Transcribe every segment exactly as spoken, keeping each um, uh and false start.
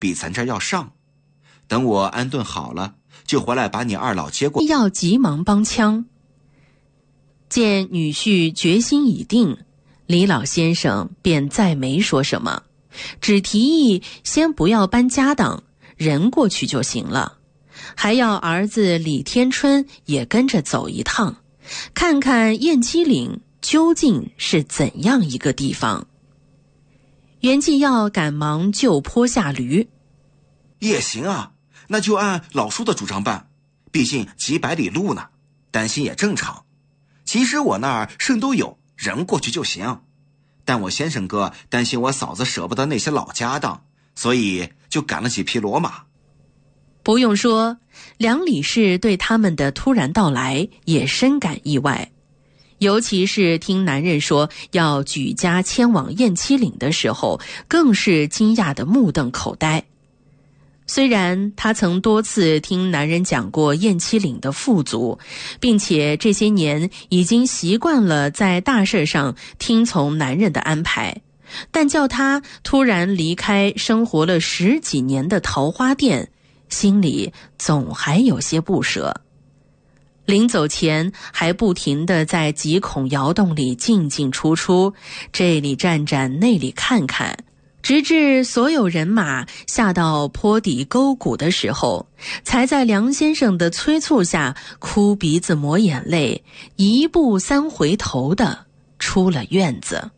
比咱这儿要上。等我安顿好了，就回来把你二老接过。 要急忙帮腔。见女婿决心已定，李老先生便再没说什么，只提议先不要搬家当，人过去就行了，还要儿子李天春也跟着走一趟，看看雁栖岭究竟是怎样一个地方。袁继耀赶忙就坡下驴。 也行啊，那就按老叔的主张办，毕竟几百里路呢，担心也正常。其实我那儿剩都有，人过去就行。但我先生哥担心我嫂子舍不得那些老家当，所以就赶了几匹骡马。 不用说，梁理事对他们的突然到来也深感意外，尤其是听男人说要举家迁往雁栖岭的时候，更是惊讶得目瞪口呆。虽然他曾多次听男人讲过雁栖岭的富足，并且这些年已经习惯了在大事上听从男人的安排，但叫他突然离开生活了十几年的桃花店，心里总还有些不舍。临走前还不停地在几孔窑洞里进进出出，这里站站那里看看，直至所有人马下到坡底沟谷的时候，才在梁先生的催促下哭鼻子抹眼泪，一步三回头的出了院子。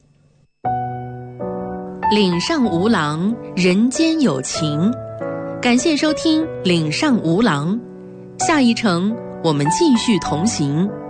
岭上无郎，人间有情。感谢收听岭上无郎，下一程我们继续同行。